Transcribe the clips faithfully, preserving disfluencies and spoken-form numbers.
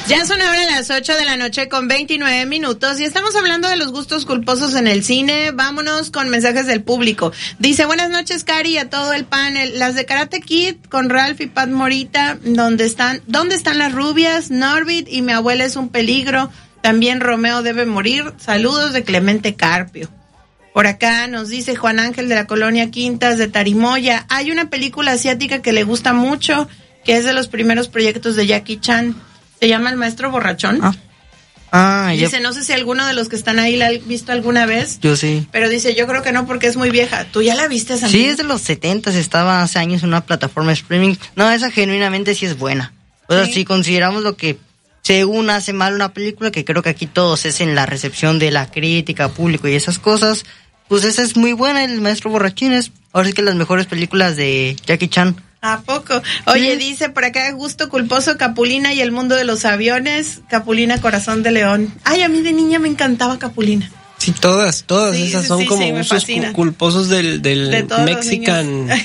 Ya son ahora las ocho de la noche con veintinueve minutos y estamos hablando de los gustos culposos en el cine. Vámonos con mensajes del público. Dice, buenas noches, Cari, y a todo el panel. Las de Karate Kid con Ralph y Pat Morita, ¿dónde están? ¿Dónde están las rubias? Norbit y mi abuela es un peligro. También Romeo debe morir. Saludos de Clemente Carpio. Por acá nos dice Juan Ángel de la Colonia Quintas de Tarimoya. Hay una película asiática que le gusta mucho, que es de los primeros proyectos de Jackie Chan. Se llama El Maestro Borrachón. Ah, ah dice, ya. no sé si alguno de los que están ahí la ha visto alguna vez. Yo sí. Pero dice, yo creo que no porque es muy vieja. ¿Tú ya la viste, Sandy? Sí, es de los setentas, estaba hace años en una plataforma de streaming. No, esa genuinamente sí es buena. O sea, ¿Sí? si consideramos lo que según hace mal una película, que creo que aquí todos es en la recepción de la crítica, público y esas cosas, pues esa es muy buena, El Maestro Borrachín es ahora sí que las mejores películas de Jackie Chan. ¿A poco? Oye, Sí. dice por acá, gusto culposo, Capulina y el mundo de los aviones, Capulina Corazón de León. Ay, a mí de niña me encantaba Capulina. Sí, todas, todas Sí, esas sí, son sí, como sí, me usos fascina. cu- culposos del, del De todos los Mexican, niños.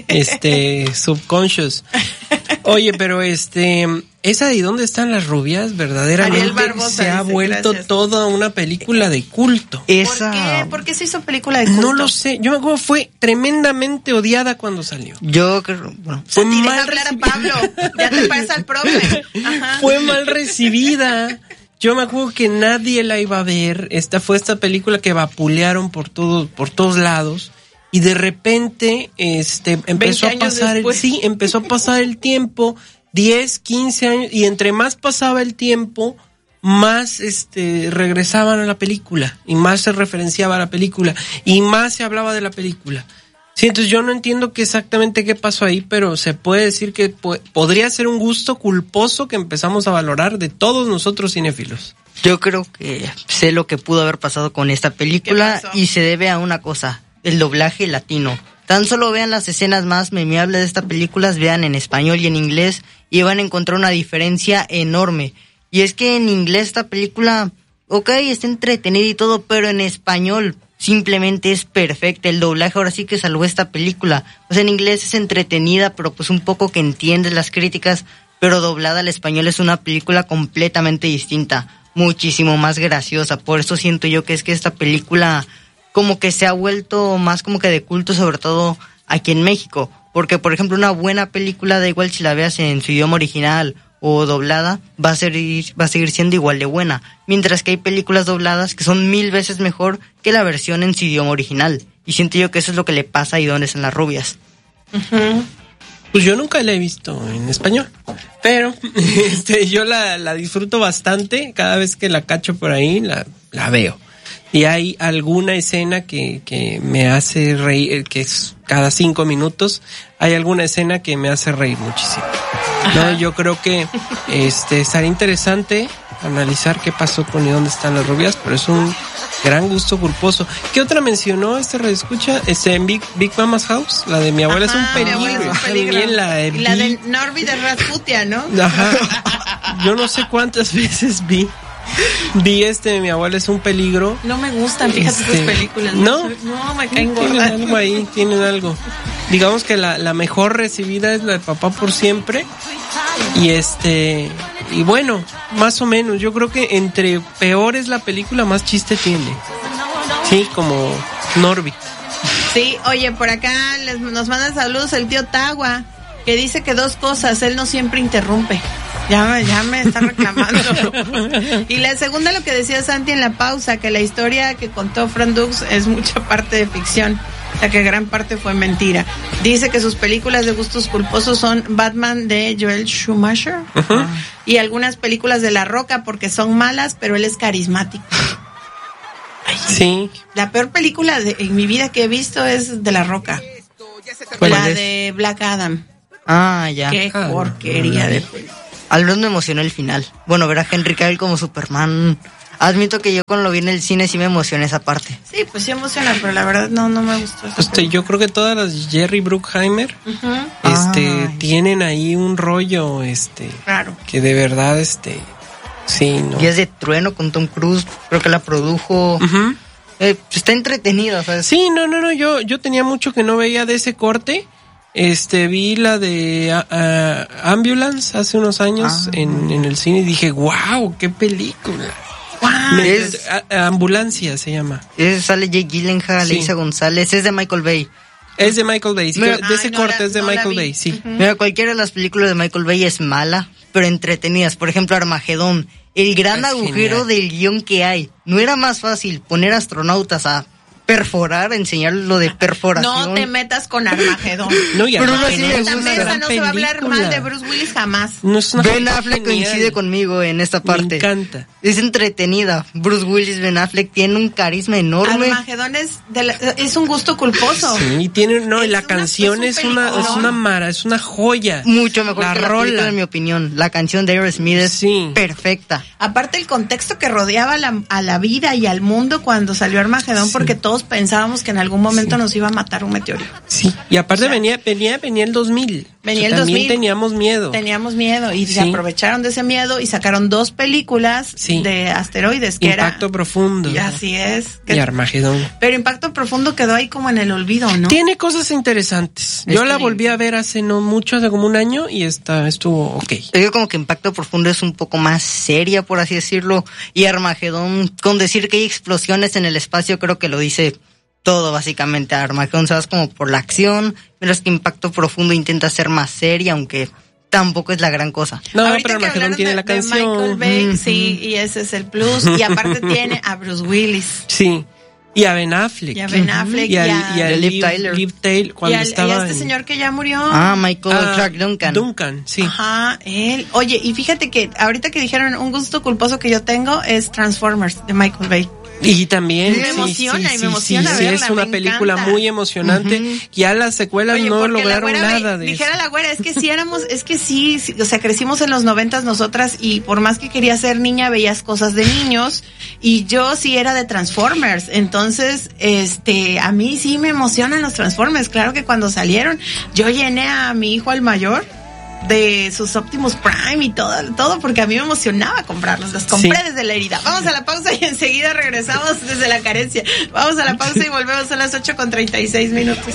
este, subconscious. Oye, pero este, esa de ¿Dónde están las rubias? Verdaderamente Ariel Barbosa se ha dice, vuelto gracias. toda una película de culto. Esa... ¿Por qué? ¿Por qué se hizo película de culto? No lo sé, yo me acuerdo fue tremendamente odiada cuando salió. Yo creo, bueno, Fue Santi, deja mal hablar a recibida. Pablo. Ya te pasa al profe. Ajá. Fue mal recibida. Yo me acuerdo que nadie la iba a ver. Esta fue esta película que vapulearon por todo, por todos lados. Y de repente, este, empezó a veinte años pasar el, después. sí, empezó a pasar el tiempo, diez, quince años, y entre más pasaba el tiempo, más este regresaban a la película, y más se referenciaba a la película, y más se hablaba de la película. Sí, entonces yo no entiendo qué exactamente qué pasó ahí, pero se puede decir que po- podría ser un gusto culposo que empezamos a valorar de todos nosotros cinéfilos. yo creo que sé lo que pudo haber pasado con esta película ¿Qué pasó? y se debe a una cosa, el doblaje latino. Tan solo vean las escenas más memorables de esta película, vean en español y en inglés y van a encontrar una diferencia enorme. Y es que en inglés esta película, ok, está entretenida y todo, pero en español simplemente es perfecta. El doblaje ahora sí que salvó esta película. O sea, en inglés es entretenida, pero pues un poco que entiendes las críticas, pero doblada al español es una película completamente distinta, muchísimo más graciosa. Por eso siento yo que es que esta película como que se ha vuelto más como que de culto, sobre todo aquí en México. Porque, por ejemplo, una buena película, da igual si la veas en su idioma original o doblada, va a ser, va a seguir siendo igual de buena. Mientras que hay películas dobladas que son mil veces mejor que la versión en su idioma original. Y siento yo que eso es lo que le pasa a ¿Y dónde están las rubias? Ujú. Pues yo nunca la he visto en español, pero este yo la, la disfruto bastante. Cada vez que la cacho por ahí, la, la veo. Y hay alguna escena que, que me hace reír, que es cada cinco minutos, hay alguna escena que me hace reír muchísimo. No, yo creo que este estaría interesante analizar qué pasó con ¿Y dónde están las rubias? Pero es un gran gusto culposo. ¿Qué otra mencionó este redescucha? Este, en Big, Big Mama's House, la de Mi abuela Ajá, es un Mi peligro. abuela es un peligro. También la Y la vi. de Norby de Rasputia, ¿no? Ajá. Yo no sé cuántas veces vi. Vi este, Mi abuela es un peligro. No me gustan, fíjate Este, esas películas. ¿no? No, me caen Tienen gordas. algo ahí, tienen algo. Digamos que la, la mejor recibida es la de Papá por Siempre. Y este, y bueno, más o menos, yo creo que entre peor es la película, más chiste tiene. Sí, como Norbit. Sí, oye, por acá les, nos manda saludos el tío Tagua, que dice que dos cosas, él no siempre interrumpe. Ya me, ya me está reclamando. Y la segunda, lo que decía Santi en la pausa, que la historia que contó Frank Dux es mucha parte de ficción, o sea que gran parte fue mentira. Dice que sus películas de gustos culposos son Batman de Joel Schumacher Uh-huh. y algunas películas de La Roca porque son malas, pero él es carismático. Ay, Sí. la peor película de, en mi vida que he visto es de La Roca. ¿Cuál La es? de Black Adam. Ah, ya. Qué Ah, porquería no. de película. Al menos me emocionó el final. Bueno, ver a Henry Cavill como Superman. Admito que yo cuando lo vi en el cine sí me emocioné esa parte. Sí, pues sí emociona, pero la verdad no, no me gustó esa Este, yo creo que todas las Jerry Bruckheimer, película. este, Ay. tienen ahí un rollo, este, Claro. que de verdad, este, sí, ¿no? Días de Trueno con Tom Cruise, creo que la produjo. Ujú. Eh, está entretenida, o sea, Sí, no, no, no, yo, yo tenía mucho que no veía de ese corte Este, vi la de uh, Ambulance hace unos años ah. en, en el cine y dije, wow, qué película. Wow. Es, a, a, Ambulancia se llama. Es, sale Jake Gyllenhaal, sí. Elisa González, es de Michael Bay. Es de Michael Bay, sí, Mira, de ese ay, no corte la, es de no Michael Bay, sí. Uh-huh. Mira, cualquiera de las películas de Michael Bay es mala, pero entretenidas. Por ejemplo, Armagedón, el gran es agujero genial. Del guión que hay. ¿No era más fácil poner astronautas a perforar, enseñar lo de perforación? No te metas con Armagedón. No, y pero no, en esta mesa no se va a hablar mal de Bruce Willis jamás. No es una Ben Affleck genial. Coincide conmigo en esta parte. Me encanta. Es entretenida. Bruce Willis, Ben Affleck tienen un carisma enorme. Armagedón es, de la, es un gusto culposo. Sí, tiene, no, es la una, canción es, un es una, es una mara, es una joya. Mucho mejor la que la rola. película, en mi opinión. La canción de Aerosmith es sí. perfecta. Aparte el contexto que rodeaba la, a la vida y al mundo cuando salió Armagedón, sí. porque todos pensábamos que en algún momento sí. nos iba a matar un meteorito. Sí, y aparte o sea, venía, venía, venía el dos mil. Venía o sea, el dos mil. También teníamos miedo. Teníamos miedo y sí. se aprovecharon de ese miedo y sacaron dos películas sí. de asteroides que Impacto era... Profundo. Y así es. Que... Y Armagedón. Pero Impacto Profundo quedó ahí como en el olvido, ¿no? Tiene cosas interesantes. Es Yo la volví a ver hace no mucho, hace como un año y esta estuvo ok. Yo como que Impacto Profundo es un poco más seria, por así decirlo, y Armagedón, con decir que hay explosiones en el espacio, creo que lo dice... todo básicamente. Armagedón se va como por la acción, pero es que Impacto Profundo intenta ser más seria, aunque tampoco es la gran cosa. No, ahorita pero Armagedón tiene de, la canción. De Michael Bay, mm-hmm. sí, y ese es el plus. Y aparte tiene a Bruce Willis. Sí. Y a Ben Affleck. Y a Ben Affleck. Y a, y a, y a Liv Tyler. Liv Tyler cuando y a, estaba y a este en... señor que ya murió. Ah, Michael ah, Clark Duncan. Duncan, sí. Ajá, él. Oye, y fíjate que ahorita que dijeron un gusto culposo que yo tengo es Transformers de Michael Bay. Y también sí, me sí, emociona sí, y me emociona sí, sí, verla, es una me película encanta. Muy emocionante. Uh-huh. Ya las secuelas Oye, no lograron nada me, de dijera eso. la güera, es que sí éramos, es que sí, sí, o sea, crecimos en los noventas nosotras y por más que quería ser niña veías cosas de niños y yo sí era de Transformers, entonces, este, a mí sí me emocionan los Transformers, claro que cuando salieron yo llené a mi hijo al mayor de sus Optimus Prime y todo, todo porque a mí me emocionaba comprarlos, los compré sí. desde la herida. Vamos a la pausa y enseguida regresamos desde la carencia. Vamos a la pausa y volvemos a las ocho con treinta y seis minutos.